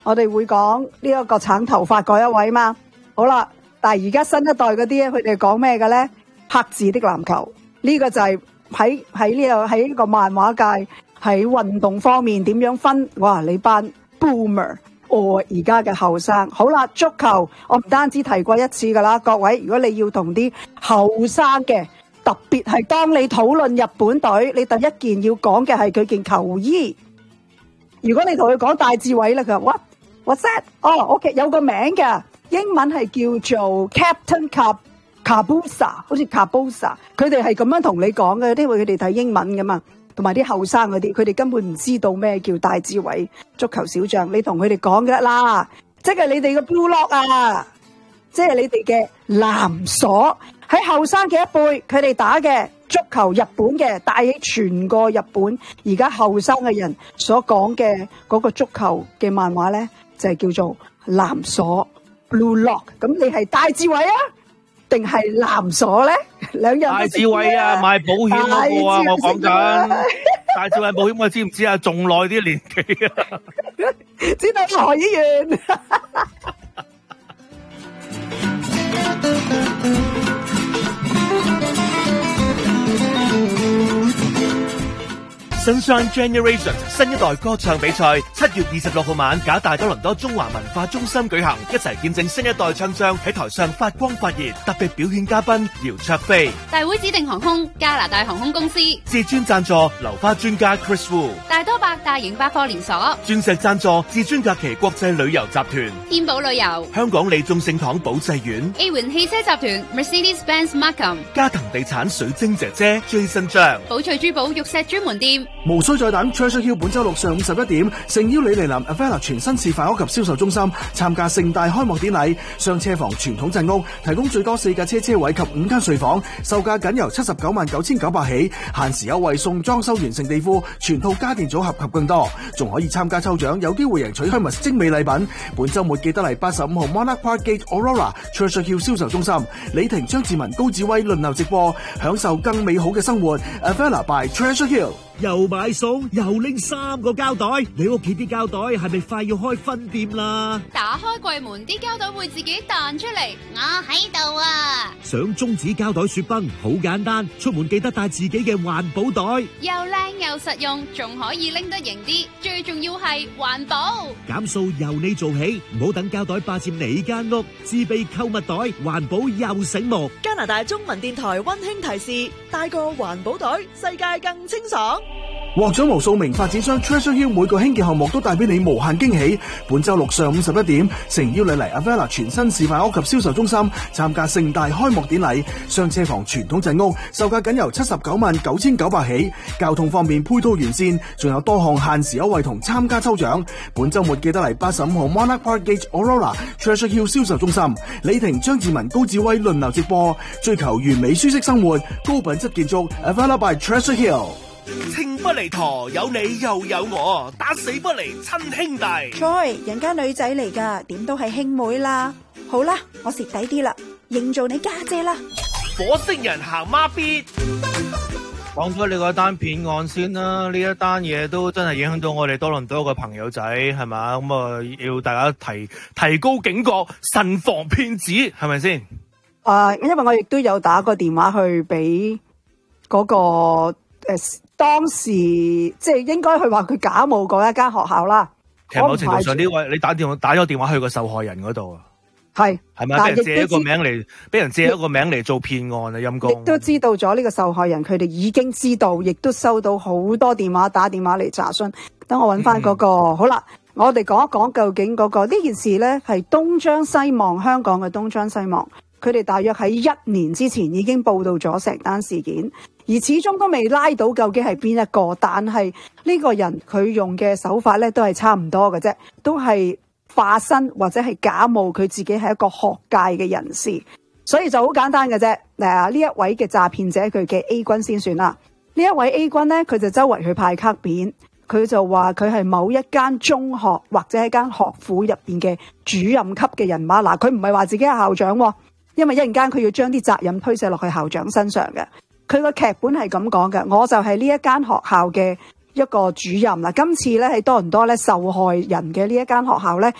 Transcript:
我哋會講呢一個橙頭髮嗰一位嘛。好啦，但係而家新一代嗰啲咧，佢哋講咩嘅咧？黑子的籃球呢個就係喺呢個漫畫界喺運動方面點樣分？哇！你班 boomer 而家嘅後生。好啦，足球我唔單止提過一次噶啦，各位，如果你要同啲後生嘅，特別係當你討論日本隊，你第一件要講嘅係佢件球衣。如果你同佢講戴志偉咧，佢話 what's that？ OK， 有個名嘅，英文係叫做 Captain Kabusa， 好似 Kabusa， 佢哋係咁樣同你講嘅，因為佢哋睇英文噶嘛。同埋啲後生嗰啲，佢哋根本唔知道咩叫戴志偉足球小將，你同佢哋講嘅啦，即係你哋嘅 Blue Lock 啊，即係你哋嘅藍鎖，喺後生嘅一輩，佢哋打嘅足球，日本嘅帶起全個日本，而家後生嘅人所講嘅嗰個足球嘅漫畫咧，就係叫做藍鎖 Blue Lock。咁你係戴志偉啊？定係藍鎖咧？兩樣。戴志偉啊，賣保險嗰個啊，我講緊。戴志偉保險我知唔知啊？仲耐啲年紀啊！知道何議員。 Sunshine Generation 新一代歌唱比賽7月26號晚，假大多倫多中華文化中心舉行，一齊見證新一代唱將喺台上發光發熱。特別表演嘉賓姚焯菲， 大會指定航空加拿大航空公司， 至尊贊助流花專家 Chris Wu， 大多百大型百貨連鎖， 鑽石贊助至尊假期國際旅遊集團， 天寶旅遊， 香港利眾聖堂保濟院， A 環汽車集團 Mercedes-Benz Markham， 嘉騰地產水晶姐姐 Jason 張， 寶翠珠寶玉石專門店。 無需再等 Treasure Hill 本周六上午11點，誠邀你嚟臨 Avella 全新示範屋及銷售中心參加盛大開幕典禮。雙車房傳統鎮屋提供最多4架車位及5間睡房，售價僅由799900起，限時優惠送裝修完成地庫、全套家電組合及更多，仲可以參加抽獎，有機會贏取 Hermes 精美禮品。本周末記得嚟85號 Monarch Park Gate Aurora Treasure Hill 銷售中心，李婷、張志文、高志威輪流直播，享受更美好嘅生活。Avella by Treasure Hill。 又買餸又拎3個膠袋，你屋企啲膠袋係咪快要開分店啦？ 打開櫃門，啲膠袋會自己彈出嚟，我喺度啊！ 想終止膠袋雪崩好簡單，出門記得帶自己嘅環保袋， 又靚又實用，仲可以拎得型啲，最重要係環保。 減數由你做起，唔好等膠袋霸佔你間屋，自備購物袋，環保又醒目。 加拿大中文電台溫馨提示：帶個環保袋，世界更清爽。 獲獎無數名發展商 Treasure Hill 每個興建項目都帶俾你無限驚喜。本周六上午11點，誠邀你嚟 Avella 全新示範屋及銷售中心參加盛大開幕典禮。雙車房傳統鎮屋售價僅由799900起，交通方面配套完善，仲有多項限時優惠同參加抽獎。本周末記得嚟85號 Monarch Park Gate Aurora Treasure Hill 銷售中心，李婷、張志文、高志威輪流直播，追求完美舒適生活，高品質建築 Avella by Treasure Hill。 情不離陀，有你又有我，打死不離親兄弟。 Joy，人家女仔嚟噶，點都係兄妹啦。好啦，我蝕底啲啦，認做你家姐啦。 火星人行孖咇。 講咗你嗰單騙案先啦，呢一單嘢都真係影響到我哋多倫多嘅朋友仔，係嘛？咁啊，要大家提高警覺，慎防騙子，係咪先？ 因為我亦都有打個電話去俾嗰個當時即係應該去話佢假冒嗰一間學校啦。 其實某程度上呢位你打咗電話去個受害人嗰度啊，係咪俾人借一個名嚟做騙案啊？陰公亦都知道咗呢個受害人，佢哋已經知道，亦都收到好多打電話嚟查詢。等我揾翻嗰個好啦，我哋講一講究竟嗰個呢件事呢係東張西望，香港嘅東張西望，佢哋大約喺1年之前已經報道咗成單事件。而始終都未拉到究竟係邊一個，但係呢個人佢用嘅手法咧都係差唔多嘅啫，都係化身或者係假冒佢自己係一個學界嘅人士，所以就好簡單嘅啫。呢一位嘅詐騙者佢嘅 A 君先算啦。呢一位 A 君咧，佢就周圍去派卡片，佢就話佢係某一間中學或者一間學府入邊嘅主任級嘅人馬。嗱，佢唔係話自己係校長，因為一陣間佢要將啲責任推卸落去校長身上嘅。佢個劇本係咁講嘅，我就係呢一間學校嘅一個主任啦。今次咧喺多倫多咧受害人嘅呢一間學校咧，